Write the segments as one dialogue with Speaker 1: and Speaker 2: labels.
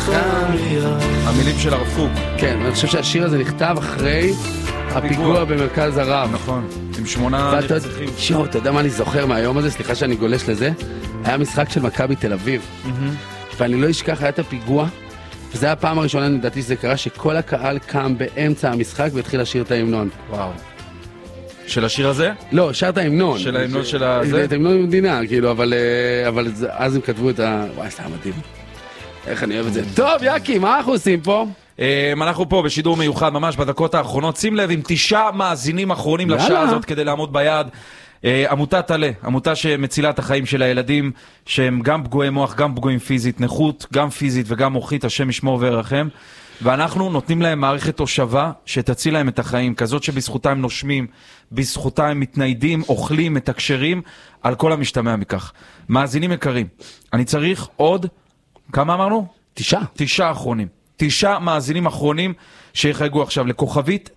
Speaker 1: המילים של הרב קוק.
Speaker 2: כן, אני חושב שהשיר הזה נכתב אחרי הפיגוע במרכז הרב.
Speaker 1: נכון, עם 8 נרצחים.
Speaker 2: שוב, אתה יודע מה אני זוכר מהיום הזה? סליחה שאני גולש לזה. היה משחק של מכבי תל אביב. ואני לא אשכח, היה את הפיגוע. וזה היה הפעם הראשונה, לדעתי שזה קרה, שכל הקהל קם באמצע המשחק והתחיל לשיר את ההמנון.
Speaker 1: וואו. של השיר הזה?
Speaker 2: לא, שר את ההמנון.
Speaker 1: של ההמנון של הזה?
Speaker 2: את ההמנון במדינה, כאילו, אבל אז הם כתבו את ה... וואי, זה היה מדהים. איך אני אוהב את זה. טוב, יקי, מה אנחנו עושים פה?
Speaker 1: אנחנו פה בשידור מיוחד ממש בדקות האחרונות. שים לב, עם 9 מאזינים אחרונים לשעה הזאת כדי לעמוד ביעד. עמותת עלה, עמותה שמצילה את החיים של הילדים שהם גם פגועי מוח, גם פגועים פיזית, נכות, גם פיזית וגם מוחית, השם ישמור וירחם. ואנחנו נותנים להם מערכת הושבה שתציל להם את החיים, כזאת שבזכותה הם נושמים, בזכותה הם מתניידים, אוכלים, מתקשרים, על כל המשתמע מכך. מאזינים יקרים, אני צריך עוד, כמה אמרנו?
Speaker 2: 9.
Speaker 1: 9 אחרונים. 9 מאזינים אחרונים שיחייגו עכשיו לכוכבית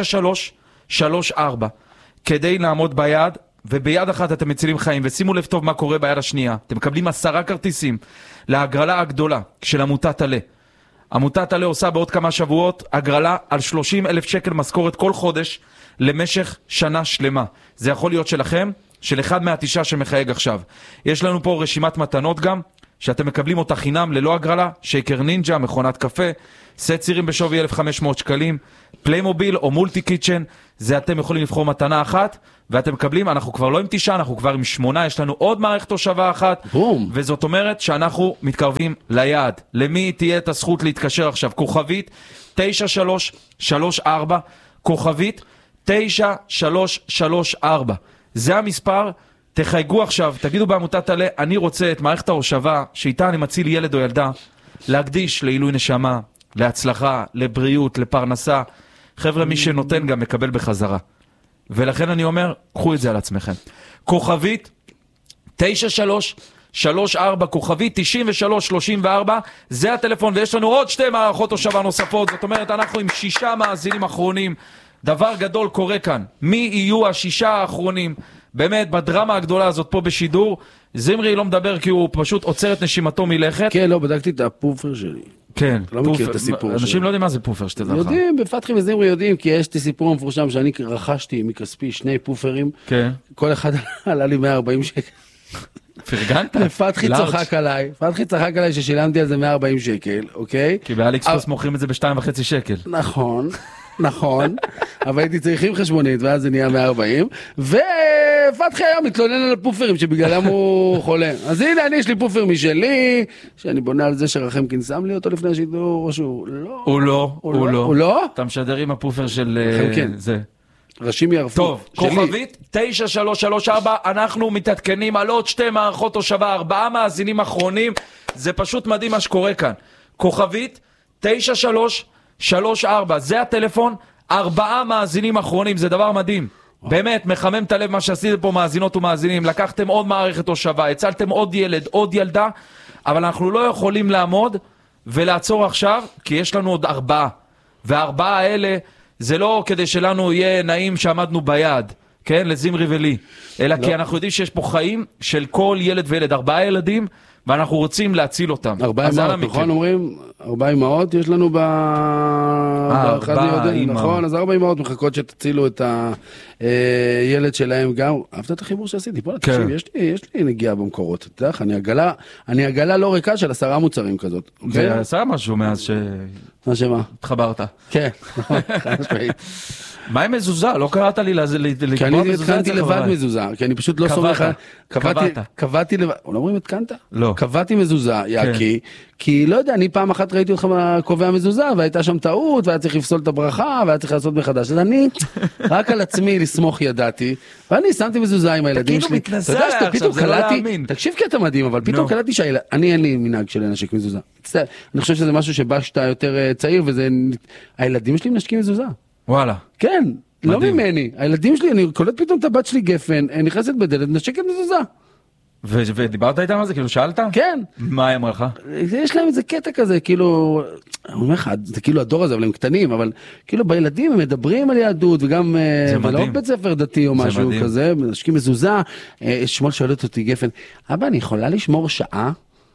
Speaker 1: 9334, כדי לעמוד ביד, וביד אחת אתם מצילים חיים, ושימו לב טוב מה קורה ביד השנייה. אתם מקבלים 10 כרטיסים להגרלה הגדולה של עמותת עלה. עמותת עלה עושה בעוד כמה שבועות הגרלה על 30,000 שקל משכורת כל חודש למשך שנה שלמה. זה יכול להיות שלכם, של אחד מה9 שמחייג עכשיו. יש לנו פה רשימת מתנות גם, שאתם מקבלים אותה חינם ללא הגרלה, שייקר נינג'ה, מכונת קפה, סט צירים בשווי 1,500 שקלים, פליימוביל או מולטי קיצ'ן, זה אתם יכולים לבחור מתנה אחת, ואתם מקבלים, אנחנו כבר לא עם 9, אנחנו כבר עם 8, יש לנו עוד מערכת הושבה אחת,
Speaker 2: בום.
Speaker 1: וזאת אומרת שאנחנו מתקרבים ליעד. למי תהיה את הזכות להתקשר עכשיו? כוכבית 9334, כוכבית 9334. זה המספר, תחייגו עכשיו, תגידו בעמותת עלה, אני רוצה את מערכת ההושבה, שאיתה אני מציל ילד או ילדה, להקדיש לעילוי נשמה, להצלחה, לבריאות, לפרנסה. חבר'ה, מי שנותן גם מקבל בחזרה. ולכן אני אומר, קחו את זה על עצמכם. כוכבית 9334, כוכבית 9334, זה הטלפון, ויש לנו עוד 2 מערכות הושבה נוספות. זאת אומרת, אנחנו עם 6 מאזינים אחרונים. דבר גדול קורה כאן. מי יהיו 6 האחרונים? באמת, בדרמה הגדולה הזאת פה בשידור, זמרי לא מדבר כי הוא פשוט עוצר את נשימתו מלכת.
Speaker 2: כן, לא, בדקתי את הפופר שלי.
Speaker 1: כן,
Speaker 2: לא מכיר את הסיפור.
Speaker 1: אנשים לא יודעים מה זה פופר שתדע לך.
Speaker 2: יודעים, בפתחי וזמרי יודעים, כי יש את הסיפור המפורשם שאני רכשתי מכספי 2 פופרים.
Speaker 1: כן.
Speaker 2: כל אחד עלה לי 140 שקל.
Speaker 1: פרגנת?
Speaker 2: ופתחי צוחק עליי. פתחי צוחק עליי ששילמתי על זה 140 שקל, אוקיי?
Speaker 1: כי באליקספרס מוכרים את זה ב2.5 שקל.
Speaker 2: נכון. נכון, אבל הייתי צריכים חשבונית, ואז זה נהיה 140, ופתחי היום מתלונן על הפופרים שבגללם הוא חולה. אז הנה, יש לי פופר משלי, שאני בונה על זה שרחמקין שם לי אותו לפני השידור, או שהוא לא.
Speaker 1: הוא לא. אתה משדר עם הפופר של זה.
Speaker 2: ראשים יערפו.
Speaker 1: טוב, כוכבית 9334, אנחנו מתעדכנים על עוד 2 מערכות הושבה, 4 מאזינים אחרונים, זה פשוט מדהים מה שקורה כאן. כוכבית 9334, זה הטלפון, 4 מאזינים אחרונים, זה דבר מדהים. באמת, מחמם את הלב מה שעשיתם פה מאזינות ומאזינים, לקחתם עוד מערכת הושבה, הצלתם עוד ילד, עוד ילדה, אבל אנחנו לא יכולים לעמוד ולעצור עכשיו, כי יש לנו עוד 4. ו4 האלה, זה לא כדי שלנו יהיה נעים שעמדנו ביד, כן, לזמרי ולי, אלא כי אנחנו יודעים שיש פה חיים של כל ילד וילד, 4 ילדים, ואנחנו רוצים להציל אותם.
Speaker 2: 4 אמהות, נכון אומרים? 4 אמהות יש לנו נכון, אז 4 אמהות מחכות שתצילו את הילד שלהם גם. אהבת את החיבור שעשיתי? פה תקשיב, יש לי נגיעה במקורות. אתה יודע, אני עגלה לא ריקה של 10 מוצרים כזאת.
Speaker 1: ועשה משהו מאז התחברת.
Speaker 2: כן, נכון,
Speaker 1: מה עם מזוזה? לא קראת לי
Speaker 2: כי אני התקנתי לבד מזוזה, כי אני פשוט לא סומך. קבעתי לבד, לא אומרים התקנת?
Speaker 1: לא.
Speaker 2: קבעתי מזוזה, יקי, כי לא יודע, אני פעם אחת ראיתי אותך קובע מזוזה, והייתה שם טעות, והיה צריך לפסול את הברכה, והיה צריך לעשות מחדש. אז אני רק על עצמי לסמוך ידעתי, ואני שמתי מזוזה עם הילדים שלי.
Speaker 1: תגידו מתנזל עכשיו, זה לא להאמין.
Speaker 2: תקשיב כי אתה מדהים, אבל פתאום קלטתי שאני אין לי מנהג של לנשק מזוזה. אני חושב שזה משהו שבא שאתה יותר צעיר, וזה, הילדים שלי מנשקים מזוזה.
Speaker 1: וואלה.
Speaker 2: כן, לא ממני. הילדים שלי, אני קולט פתאום את הבת שלי גפן, נכנסת בדלת, נשקת מזוזה.
Speaker 1: ודיברת איתם על זה? כאילו שאלת?
Speaker 2: כן.
Speaker 1: מה היא אמרה לך?
Speaker 2: יש להם איזה קטע כזה, כאילו, אני אומר לך, זה כאילו הדור הזה, אבל הם קטנים, אבל כאילו בילדים הם מדברים על יהדות, וגם, ולא בית ספר דתי או משהו כזה, מנשקים מזוזה, שמואל שואלת אותי גפן, אבא, אני יכולה לשמור שעה?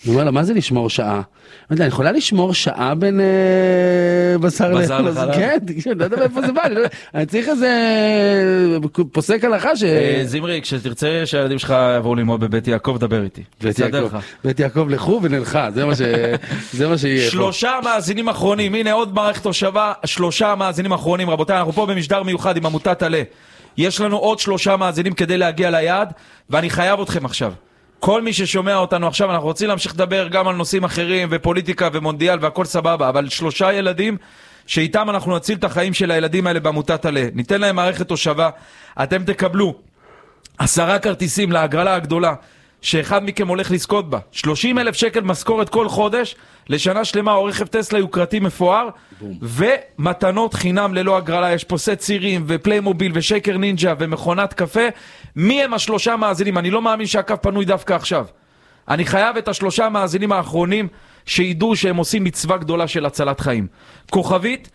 Speaker 2: אני אומר לה, מה זה לשמור שעה? אני יכולה לשמור שעה בין בשר לחלב? כן, לא יודע מאיפה זה בא, אני צריך איזה פוסק הלכה ש...
Speaker 1: זמרי, כשתרצה שהילדים שלך יעברו ללמוד בבית יעקב, דבר איתי.
Speaker 2: בית יעקב לכו ונלכה, זה מה שיהיה.
Speaker 1: 3 מאזינים אחרונים, הנה עוד מערכת הושבה, 3 מאזינים אחרונים, רבותיי, אנחנו פה במשדר מיוחד עם עמותת עלה. יש לנו עוד 3 מאזינים כדי להגיע ליעד, ואני חייב אתכם עכשיו. כל מי ששומע אותנו עכשיו, אנחנו רוצים להמשיך לדבר גם על נושאים אחרים, ופוליטיקה ומונדיאל והכל סבבה, אבל 3 ילדים שאיתם אנחנו נציל את החיים של הילדים האלה בעמותת עלה. ניתן להם מערכת הושבה, אתם תקבלו 10 כרטיסים להגרלה הגדולה, שאחד מכם הולך לזכות בה. 30,000 שקל משכורת כל חודש, לשנה שלמה, או רכב טסלה יוקרתי מפואר, ומתנות חינם ללא הגרלה. יש פה סט צירים, ופליימוביל, ושייקר נינג'ה, ומכונת קפה. מי הם 3 מאזינים? אני לא מאמין שהקו פנוי דווקא עכשיו. אני חייב את 3 מאזינים האחרונים, שידעו שהם עושים מצווה גדולה של הצלת חיים. כוכבית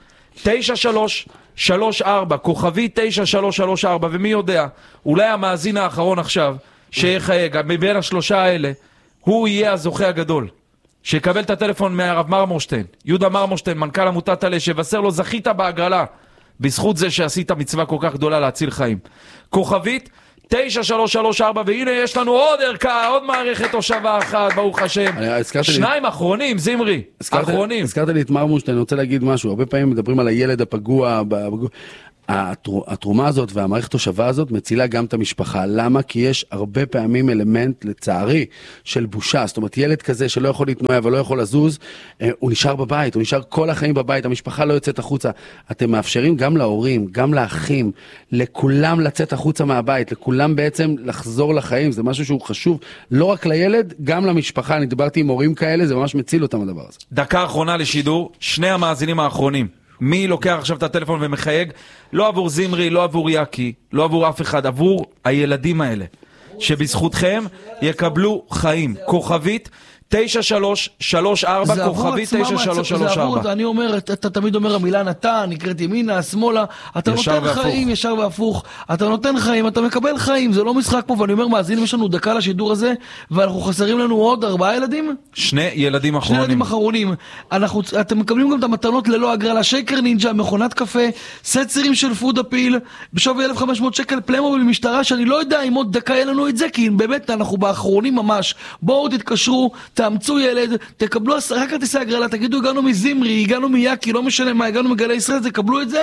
Speaker 1: 9334, כוכבית 9334, ומי יודע, אולי המאזין האחרון עכשיו, שיחייג, מבין 3 האלה, הוא יהיה הזוכה הגדול. שיקבל את הטלפון מהרב מרמורשטיין, יהודה מרמורשטיין, מנכ"ל עמותת עלה, שבשר לו, זכית בהגרלה, בזכות זה שעשית מצווה כל כך גדולה להציל חיים. כוכבית 9334, והנה יש לנו עוד ערכה, עוד מערכת הושבה אחת, ברוך השם. 2 אחרונים, זמרי, אחרונים.
Speaker 2: הזכרת לי את מרמורשטיין, אני רוצה להגיד משהו, הרבה פעמים מדברים על הילד הפגוע, התרומה הזאת והמערכת הושבה הזאת מצילה גם את המשפחה. למה? כי יש הרבה פעמים אלמנט, לצערי, של בושה. זאת אומרת, ילד כזה שלא יכול להתנועע ולא יכול לזוז, הוא נשאר בבית, הוא נשאר כל החיים בבית, המשפחה לא יוצאת החוצה. אתם מאפשרים גם להורים, גם לאחים, לכולם לצאת החוצה מהבית, לכולם בעצם לחזור לחיים. זה משהו שהוא חשוב, לא רק לילד, גם למשפחה. אני דיברתי עם הורים כאלה, זה ממש מציל אותם הדבר הזה.
Speaker 1: דקה אחרונה לשידור, 2 המאזינים האחרונים. מי לוקח עכשיו את הטלפון ומחייג? לא עבור זמרי, לא עבור יקי, לא עבור אף אחד, עבור הילדים האלה, שבזכותכם יקבלו חיים. כוכבית 9334, כוכבית 9334.
Speaker 3: אני אומר, אתה תמיד אומר המילה נתן, נקראת ימינה, שמאלה, אתה נותן חיים ישר והפוך, אתה נותן חיים, אתה מקבל חיים, זה לא משחק פה, ואני אומר, מאזינים, יש לנו דקה לשידור הזה, ואנחנו חסרים לנו עוד 4 ילדים?
Speaker 1: 2 ילדים אחרונים.
Speaker 3: 2 ילדים אחרונים. אתם מקבלים גם את המתנות ללא הגרלה, שייקר נינג'ה, מכונת קפה, סט צירים של פוד אפיל, בשווי 1,500 שקל, פליימוביל משטרה, שאני לא יודע אם עוד דקה יהיה לנו את זה, כי באמת אנחנו באחרונים ממש. בואו תתקשרו, תאמצו ילד, תקבלו 10 כרטיסי הגרלה, תגידו הגענו מזמרי, הגענו מיאקי, לא משנה מה, הגענו מגלי ישראל, תקבלו את זה,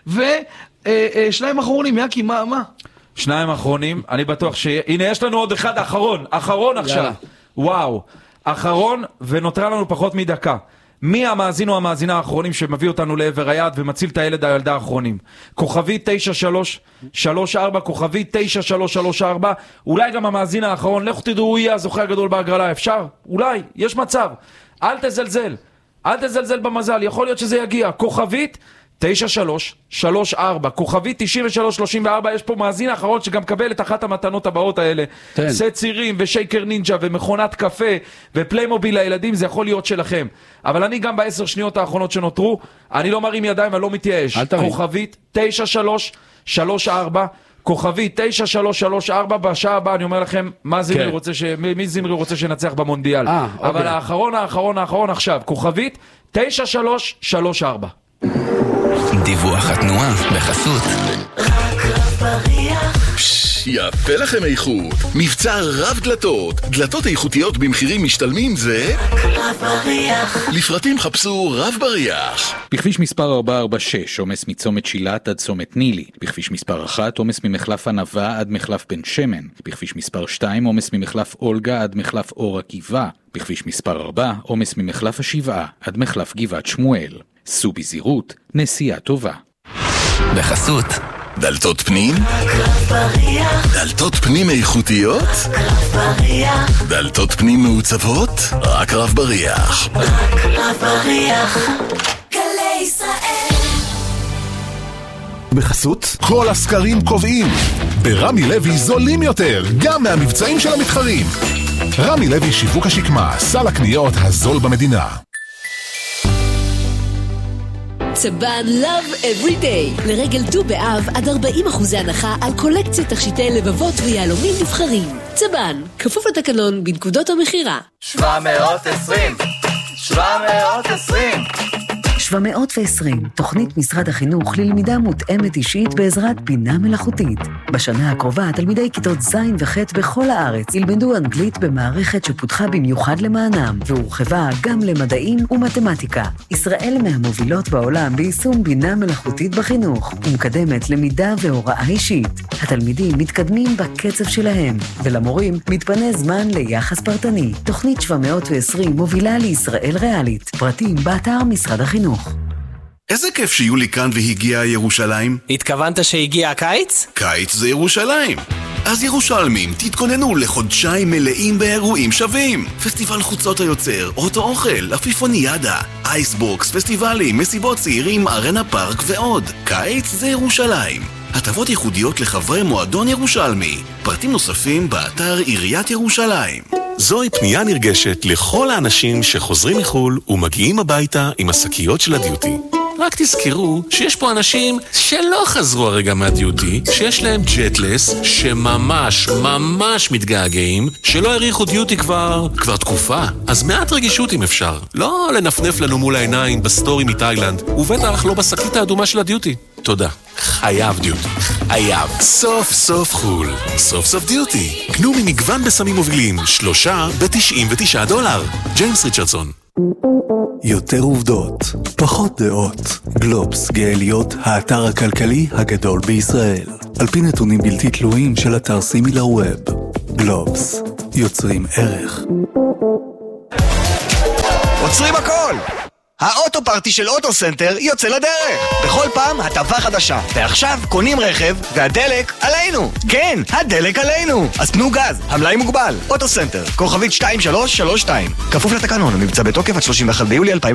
Speaker 3: ו2 אחרונים, יאקי, מה?
Speaker 1: 2 אחרונים, אני בטוח הנה יש לנו עוד אחד אחרון עכשיו, וואו, אחרון, ונותרה לנו פחות מדקה. מי המאזין או המאזינה האחרונים שמביא אותנו לעבר היעד ומציל את הילד הילדה האחרונים? כוכבית 9334, כוכבית 9334, אולי גם המאזין האחרון, לכו תדעו, הוא יהיה הזוכה הגדול בהגרלה, אפשר? אולי, יש מצב. אל תזלזל במזל, יכול להיות שזה יגיע. כוכבית 9334, כוכבית 9334, יש פה מאזין האחרון שגם קבל את אחת המתנות הבאות האלה. סט צירים ושייקר נינג'ה ומכונת קפה ופליימוביל לילדים, זה יכול להיות שלכם. אבל אני גם ב10 שניות האחרונות שנותרו, אני לא מרים ידיים, אני לא מתייאש. כוכבית 9334, כוכבית 9334, בשעה הבאה אני אומר לכם מי זמרי רוצה שנצח במונדיאל. אבל האחרון עכשיו, כוכבית 9334.
Speaker 4: דיווח התנועה בחסות
Speaker 5: רק רב בריח.
Speaker 4: יפה לכם איכות, מבצע רב דלתות, דלתות איכותיות במחירים משתלמים זה
Speaker 5: רק רב בריח.
Speaker 4: לפרטים חפשו רב בריח.
Speaker 6: בכביש מספר 446 עומס מצומת שילת עד צומת נילי, בכביש מספר 1 עומס ממחלף ענבה עד מחלף בן שמן, בכביש מספר 2 עומס ממחלף אולגה עד מחלף אור עקיבא, בכביש מספר 4 עומס ממחלף השבעה עד מחלף גבעת שמואל. סעו בזהירות, נסיעה טובה.
Speaker 4: בחסות דלתות פנים,
Speaker 5: רק רב בריח.
Speaker 4: דלתות פנים איכותיות,
Speaker 5: רק רב בריח.
Speaker 4: דלתות פנים מעוצבות, רק רב בריח.
Speaker 5: רק רב בריח. גלי ישראל.
Speaker 7: בחסות כל הסקרים קובעים ברמי לוי זולים יותר גם מהמבצעים של המתחרים. רמי לוי שיווק השקמה, סל הקניות הזול במדינה.
Speaker 8: צבן Love Every Day. לרגל ט"ו באב עד 40% הנחה על קולקציית תכשיטי לבבות ויהלומים נבחרים. צבן, כפוף לתקנון בנקודות המחירה.
Speaker 9: 720
Speaker 10: 720, תוכנית משרד החינוך ללמידה מותאמת אישית בעזרת בינה מלאכותית. בשנה הקרובה תלמידי כיתות ז' וח' בכל הארץ ילמדו אנגלית במערכת שפותחה במיוחד למענם, והורחבה גם למדעים ומתמטיקה. ישראל מהמובילות בעולם ביישום בינה מלאכותית בחינוך, ומקדמת למידה והוראה אישית. התלמידים מתקדמים בקצב שלהם, ולמורים מתפנה זמן ליחס פרטני. תוכנית 720 מובילה לישראל ריאלית. פרטים באתר משרד החינוך.
Speaker 4: איזה כיף שיולי כאן והגיע ירושלים.
Speaker 11: התכוונת שהגיע הקיץ?
Speaker 4: קיץ זה ירושלים. אז ירושלמים, תתכוננו לחודשיים מלאים באירועים שווים. פסטיבל חוצות היוצר, אוטו אוכל, אפיפוניאדה, אייסבוקס, פסטיבלים, מסיבות צעירים, ארנה פארק ועוד. קיץ זה ירושלים. הטבות ייחודיות לחברי מועדון ירושלמי. פרטים נוספים באתר עיריית ירושלים.
Speaker 12: זוהי פנייה נרגשת לכל האנשים שחוזרים מחול ומגיעים הביתה עם השקיות של הדיוטי. רק תזכרו שיש פה אנשים שלא חזרו הרגע מהדיוטי, שיש להם ג'טלס, שממש מתגעגעים, שלא הריחו דיוטי כבר תקופה. אז מעט רגישות אם אפשר. לא לנפנף לנו מול העיניים בסטורי מתאילנד, ובטח לא בשקית האדומה של הדיוטי. תודה. חייב דיוטי. חייב. סוף סוף חול. סוף סוף דיוטי. קנו ממגוון בסמים מובילים. 3 ב$99. ג'יימס ריצ'רדסון.
Speaker 13: יותר עובדות, פחות דעות. גלובס גאה להיות האתר הכלכלי הגדול בישראל. על פי נתונים בלתי תלויים של אתר סימילר ווב. גלובס, יוצרים ערך.
Speaker 14: עוצרים הכל! האוטו פארטי של אוטו סנטר יוצא לדרך. בכל פעם הטבה חדשה. ועכשיו קונים רכב והדלק עלינו. כן, הדלק עלינו. אז תנו גז, המלאי מוגבל. אוטו סנטר, כוכבית 2332. כפוף לתקנון, המבצע בתוקף עד 31 ביולי 2020.